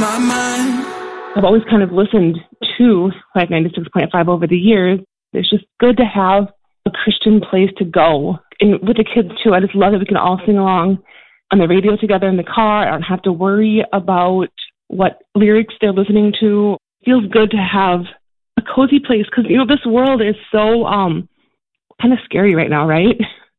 my mind. I've always kind of listened to Life 96.5 over the years. It's just good to have a Christian place to go. And with the kids, too, I just love that we can all sing along on the radio together in the car. I don't have to worry about what lyrics they're listening to. It feels good to have a cozy place because, this world is so kind of scary right now, right?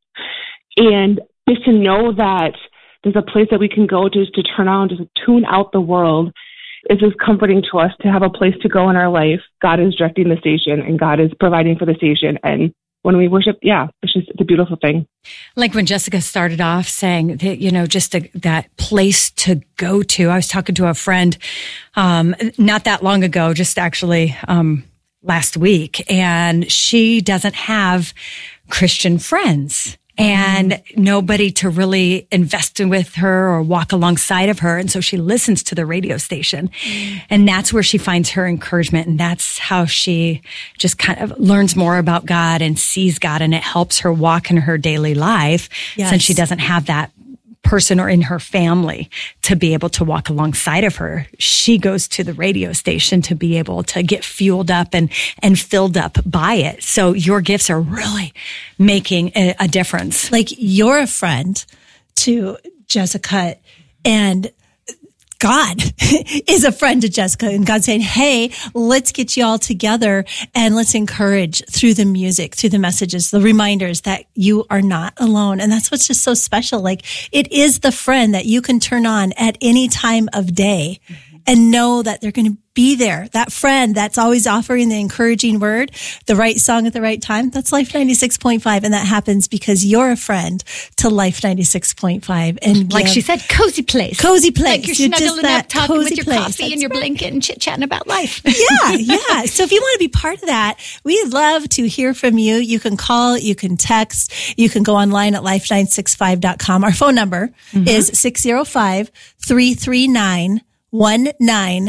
And just to know that there's a place that we can go just to turn on, just to tune out the world is just comforting to us to have a place to go in our life. God is directing the station and God is providing for the station. And when we worship, it's a beautiful thing. Like when Jessica started off saying that, just that place to go to. I was talking to a friend not that long ago, just actually last week, and she doesn't have Christian friends. And nobody to really invest with her or walk alongside of her. And so she listens to the radio station. And that's where she finds her encouragement. And that's how she just kind of learns more about God and sees God. And it helps her walk in her daily life since she doesn't have that person or in her family to be able to walk alongside of her. She goes to the radio station to be able to get fueled up and filled up by it. So your gifts are really making a difference. Like you're a friend to Jessica, and God is a friend to Jessica, and God's saying, hey, let's get you all together and let's encourage through the music, through the messages, the reminders that you are not alone. And that's what's just so special. Like it is the friend that you can turn on at any time of day and know that they're going to be there. That friend that's always offering the encouraging word, the right song at the right time. That's Life 96.5. And that happens because you're a friend to Life 96.5. And like she said, cozy place. Cozy place. Like you're snuggling up, talking with your coffee and your blanket and chit-chatting about life. Yeah. So if you want to be part of that, we'd love to hear from you. You can call, you can text, you can go online at life965.com. Our phone number is 605-339-19